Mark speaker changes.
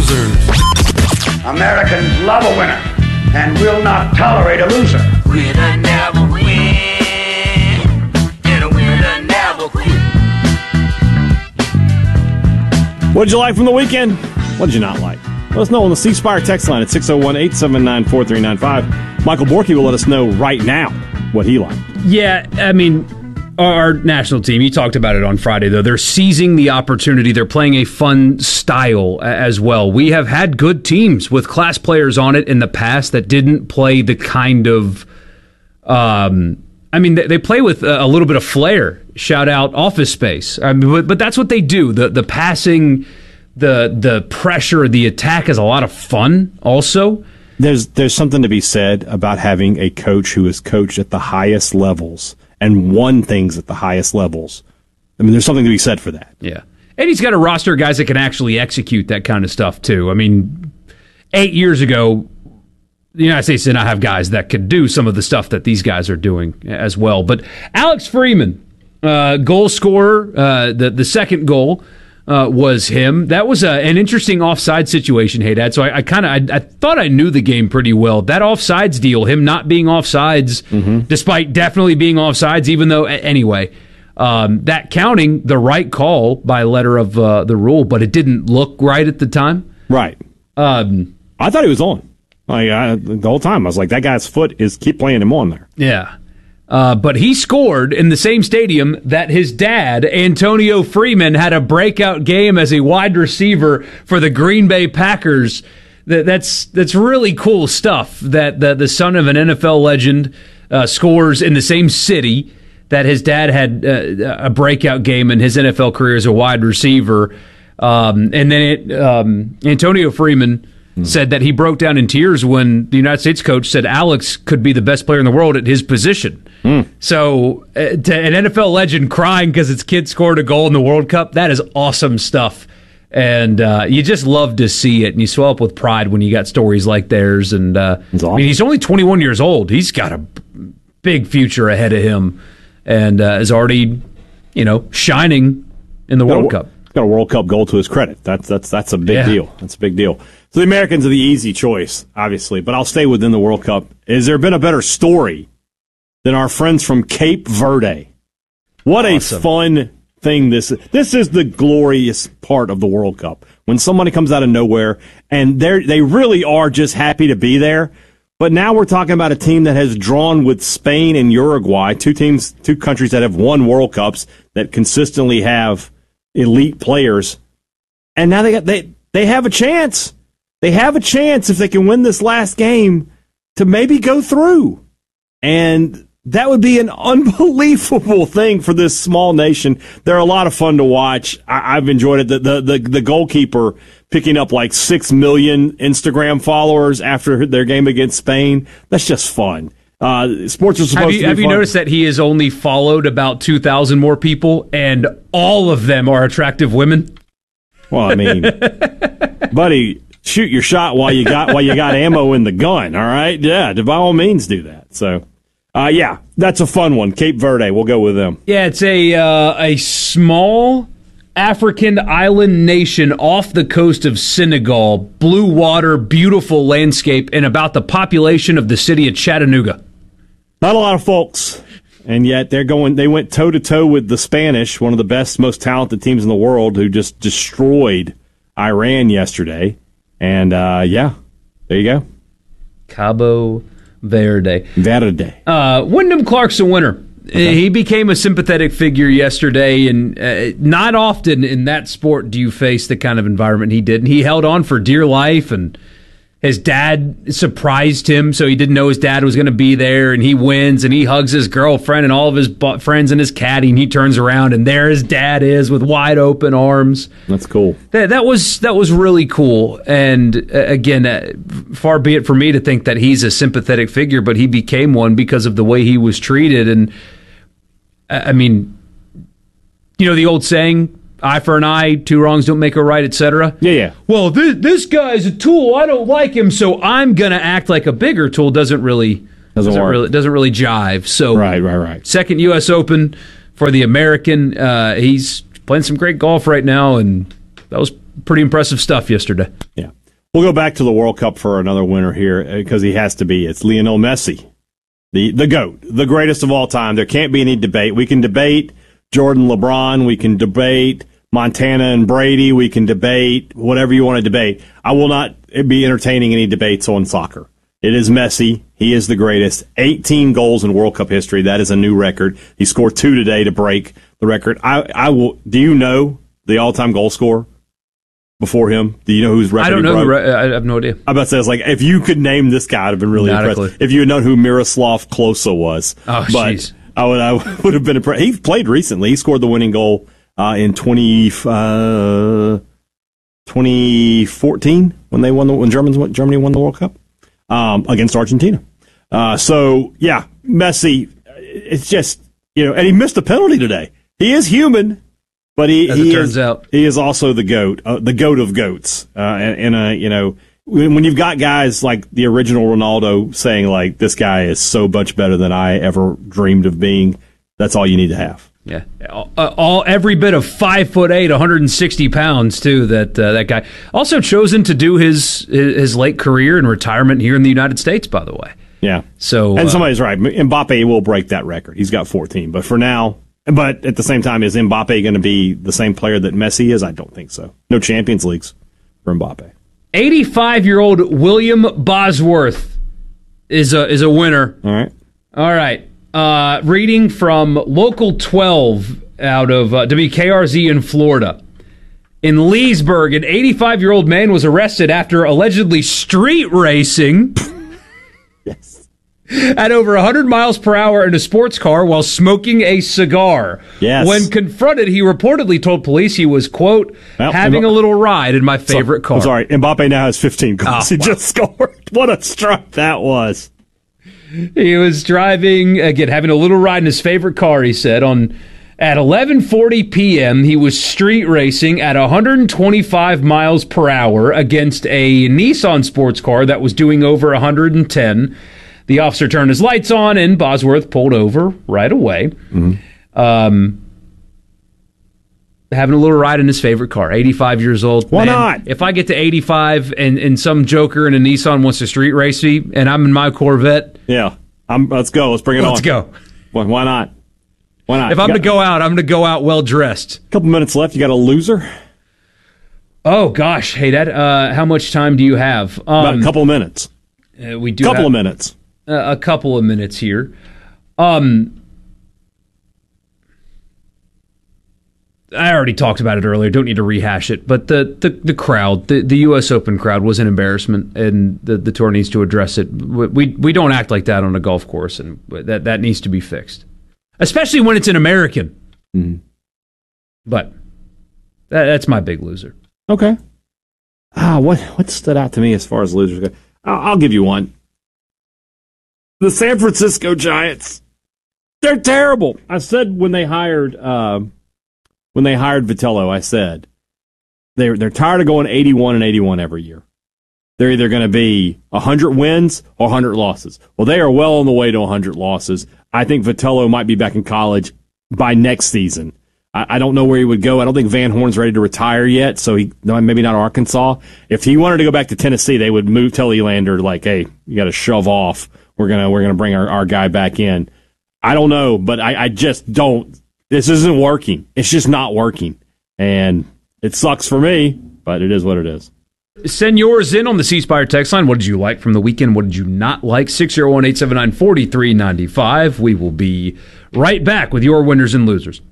Speaker 1: deserves.
Speaker 2: Americans love a winner and will not tolerate a loser.
Speaker 3: Winner never win, and a winner never quit.
Speaker 4: What did you like from the weekend? What did you not like? Let us know on the C Spire text line at 601-879-4395. Michael Borky will let us know right now what he liked.
Speaker 5: Yeah, I mean, our national team, you talked about it on Friday, though. They're seizing the opportunity. They're playing a fun style as well. We have had good teams with class players on it in the past that didn't play the kind of... they play with a little bit of flair. Shout out Office Space. But that's what they do. The passing, the pressure, the attack is a lot of fun also.
Speaker 4: There's something to be said about having a coach who has coached at the highest levels and won things at the highest levels. I mean, there's something to be said for that.
Speaker 5: Yeah. And he's got a roster of guys that can actually execute that kind of stuff, too. I mean, 8 years ago, the United States did not have guys that could do some of the stuff that these guys are doing as well. But Alex Freeman, goal scorer, the second goal was him. That was an interesting offside situation, hey, Dad. So I thought I knew the game pretty well. That offsides deal, him not being offsides, despite definitely being offsides, even though, anyway, that counting the right call by letter of the rule, but it didn't look right at the time.
Speaker 4: Right. I thought he was on. The whole time. I was like, that guy's foot is keep playing him on there.
Speaker 5: Yeah. But he scored in the same stadium that his dad, Antonio Freeman, had a breakout game as a wide receiver for the Green Bay Packers. That's really cool stuff that the son of an NFL legend scores in the same city that his dad had a breakout game in his NFL career as a wide receiver. And then Antonio Freeman said that he broke down in tears when the United States coach said Alex could be the best player in the world at his position. So to an NFL legend crying because his kid scored a goal in the World Cup, that is awesome stuff. And you just love to see it, and you swell up with pride when you got stories like theirs. And
Speaker 4: awesome.
Speaker 5: I mean, he's only 21 years old. He's got a big future ahead of him, and is already, shining in the World Cup.
Speaker 4: Got a World Cup goal to his credit. That's a big deal. That's a big deal. So the Americans are the easy choice, obviously, but I'll stay within the World Cup. Has there been a better story than our friends from Cape Verde? What awesome. A fun thing this is the glorious part of the World Cup. When somebody comes out of nowhere and they really are just happy to be there. But now we're talking about a team that has drawn with Spain and Uruguay, two countries that have won World Cups that consistently have elite players. And now they have a chance. They have a chance if they can win this last game to maybe go through. And that would be an unbelievable thing for this small nation. They're a lot of fun to watch. I've enjoyed it. The goalkeeper picking up like 6 million Instagram followers after their game against Spain. That's just fun. Sports are supposed to be fun. Have you noticed
Speaker 5: that he has only followed about 2,000 more people, and all of them are attractive women?
Speaker 4: Well, I mean, buddy, shoot your shot while you got ammo in the gun. All right, yeah, by all means do that. So, yeah, that's a fun one. Cape Verde, we'll go with them.
Speaker 5: Yeah, it's a small African island nation off the coast of Senegal. Blue water, beautiful landscape, and about the population of the city of Chattanooga.
Speaker 4: Not a lot of folks, and yet they went toe-to-toe with the Spanish, one of the best, most talented teams in the world, who just destroyed Iran yesterday. And, yeah, there you go.
Speaker 5: Cabo Verde.
Speaker 4: Wyndham
Speaker 5: Clark's a winner. Okay. He became a sympathetic figure yesterday, and not often in that sport do you face the kind of environment he did. And he held on for dear life, and his dad surprised him, so he didn't know his dad was going to be there, and he wins, and he hugs his girlfriend and all of his friends and his caddy, and he turns around, and there his dad is with wide open arms.
Speaker 4: That's cool.
Speaker 5: That was really cool, and again, far be it for me to think that he's a sympathetic figure, but he became one because of the way he was treated, and I mean, the old saying, eye for an eye, two wrongs don't make a right, etc.
Speaker 4: Yeah.
Speaker 5: Well, this guy's a tool. I don't like him, so I'm going to act like a bigger tool. Doesn't really jive. So
Speaker 4: right.
Speaker 5: Second U.S. Open for the American. He's playing some great golf right now, and that was pretty impressive stuff yesterday.
Speaker 4: Yeah. We'll go back to the World Cup for another winner here because he has to be. It's Lionel Messi, the GOAT, the greatest of all time. There can't be any debate. We can debate Jordan, LeBron. We can debate Montana and Brady. We can debate whatever you want to debate. I will not be entertaining any debates on soccer. It is Messi. He is the greatest. 18 goals in World Cup history. That is a new record. He scored 2 today to break the record. I will. Do you know the all-time goal scorer before him? Do you know whose record?
Speaker 5: I don't know.
Speaker 4: Broke?
Speaker 5: I have no idea.
Speaker 4: I'm about to say, it's like, if you could name this guy, I'd have been really
Speaker 5: Not a
Speaker 4: impressed.
Speaker 5: clue.
Speaker 4: If you had known who Miroslav Klose was.
Speaker 5: Oh,
Speaker 4: but
Speaker 5: jeez.
Speaker 4: I would have been impressed. He played recently. He scored the winning goal in 2014 when Germany won the World Cup against Argentina. So yeah, Messi. It's just, and he missed a penalty today. He is human, but he is also the GOAT, the GOAT of goats. When you've got guys like the original Ronaldo saying like, this guy is so much better than I ever dreamed of being, that's all you need to have.
Speaker 5: Yeah, every bit of 5'8", 160 pounds too. That guy also chosen to do his late career and retirement here in the United States. By the way,
Speaker 4: yeah.
Speaker 5: So
Speaker 4: and somebody's right. Mbappe will break that record. He's got 14, but for now. But at the same time, is Mbappe going to be the same player that Messi is? I don't think so. No Champions Leagues for Mbappe.
Speaker 5: 85-year-old William Bosworth is a winner.
Speaker 4: All
Speaker 5: right. Reading from Local 12 out of WKRZ in Florida. In Leesburg, an 85-year-old man was arrested after allegedly street racing
Speaker 4: Yes.
Speaker 5: at over 100 miles per hour in a sports car while smoking a cigar.
Speaker 4: Yes.
Speaker 5: When confronted, he reportedly told police he was, quote, having a little ride in my favorite car.
Speaker 4: I'm sorry, Mbappe now has 15 goals. He just scored. What a strike that was.
Speaker 5: He was driving, again, having a little ride in his favorite car, he said. At 11:40 p.m., he was street racing at 125 miles per hour against a Nissan sports car that was doing over 110. The officer turned his lights on, and Bosworth pulled over right away. Mm-hmm. Having a little ride in his favorite car, 85 years old.
Speaker 4: Why not?
Speaker 5: If I get to 85 and some joker in a Nissan wants to street race me, and I'm in my Corvette.
Speaker 4: Yeah. Let's go. Let's bring it on.
Speaker 5: Let's go.
Speaker 4: Why not? Why not?
Speaker 5: If I'm going to go out, I'm going to go out well-dressed.
Speaker 4: A couple minutes left. You got a loser?
Speaker 5: Oh, gosh. Hey, how much time do you have?
Speaker 4: About a couple of minutes.
Speaker 5: We do
Speaker 4: couple of minutes.
Speaker 5: A couple of minutes here. I already talked about it earlier. Don't need to rehash it. But the crowd, the U.S. Open crowd, was an embarrassment, and the tour needs to address it. We don't act like that on a golf course, and that needs to be fixed, especially when it's an American.
Speaker 4: Mm-hmm.
Speaker 5: But that's my big loser.
Speaker 4: Okay. What stood out to me as far as losers go? I'll give you one. The San Francisco Giants. They're terrible. I said when they hired Vitello, I said they're tired of going 81-81 every year. They're either going to be 100 wins or 100 losses. Well, they are well on the way to 100 losses. I think Vitello might be back in college by next season. I don't know where he would go. I don't think Van Horn's ready to retire yet, so maybe not Arkansas. If he wanted to go back to Tennessee, they would tell Elander, like, hey, you got to shove off. We're gonna bring our guy back in. I don't know, but I just don't. This isn't working. It's just not working. And it sucks for me, but it is what it is.
Speaker 5: Send yours in on the C Spire text line. What did you like from the weekend? What did you not like? 601-879-4395. We will be right back with your winners and losers.